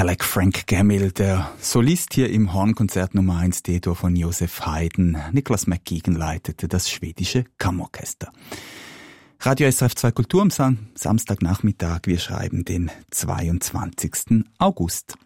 Alec Frank Gammill, der Solist hier im Hornkonzert Nummer 1 D-Dur von Joseph Haydn. Nicholas McKeegan leitete das schwedische Kammerorchester. Radio SRF 2 Kultur am Samstagnachmittag. Wir schreiben den 22. August.